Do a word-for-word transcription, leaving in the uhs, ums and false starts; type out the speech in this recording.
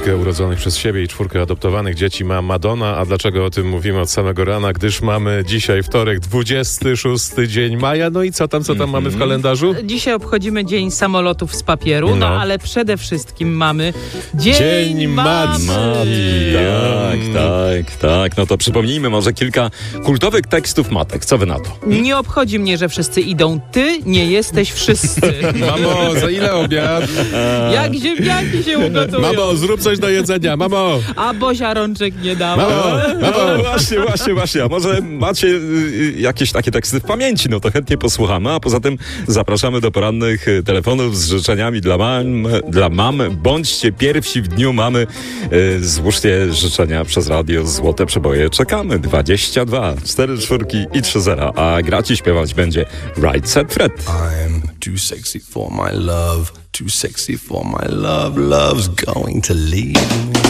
Piątkę urodzonych przez siebie i czwórkę adoptowanych dzieci ma Madonna. A dlaczego o tym mówimy od samego rana? Gdyż mamy dzisiaj wtorek, dwudziesty szósty dzień maja. No i co tam, co tam mm-hmm. mamy w kalendarzu? Dzisiaj obchodzimy Dzień Samolotów z Papieru, no, no ale przede wszystkim mamy Dzień, Dzień Matki. Tak, tak, tak. No to przypomnijmy może kilka kultowych tekstów matek. Co wy na to? Nie obchodzi mnie, że wszyscy idą. Ty nie jesteś wszyscy. Mamo, za ile obiad? Jak ziemniaki się ugotują. Mamo, zrób coś do jedzenia, mamo. A Bozia rączek nie dała. Mamo, mamo. No właśnie, właśnie, właśnie. A może macie y, jakieś takie teksty w pamięci? No to chętnie posłuchamy. A poza tym zapraszamy do porannych telefonów z życzeniami dla mam. Dla mam. Bądźcie pierwsi w dniu mamy. Y, złóżcie życzenia przez radio Złote Przeboje. Czekamy. dwadzieścia dwa, cztery czwórki i trzy zera. A grać i śpiewać będzie Right Set Fred. I'm too sexy for my love. Too sexy for my love. Love's going to leave me.